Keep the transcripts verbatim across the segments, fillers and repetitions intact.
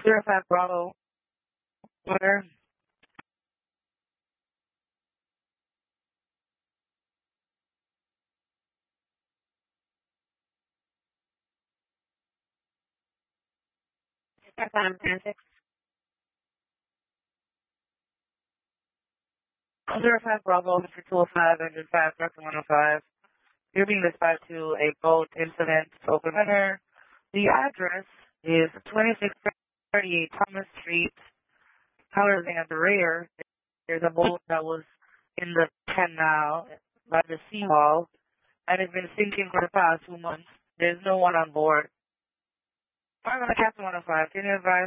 zero five Bravo. Where? Time ten six. zero five Bravo, Mister two oh five, engine five, Director one oh five. You're being dispatched to a boat incident, open weather. The address is twenty-six thirty-eight Thomas Street. However, at the rear, there's a boat that was in the canal by the seawall and it's been sinking for the past two months. There's no one on board. I'm on the Captain one oh five. Can you advise?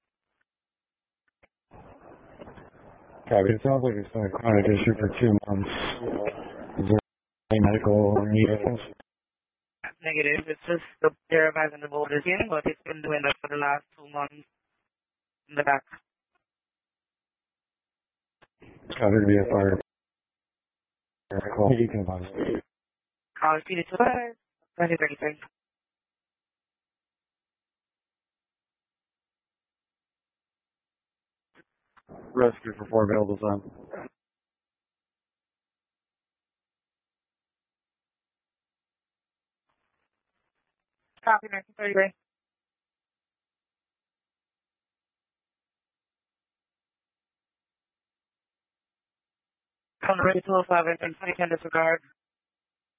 Copy. It sounds like it's been a chronic issue for two months. Is there any medical needs? Negative. It's just the, they're advising the boat is in, but it's been doing that for the last two months in the back. It's got to be a fire. Call. You can advise. I'll speed it to five. twenty thirty-three. Rescue for four available time. Copy, nineteen thirty-three. Come to two oh five, engine twenty ten disregard.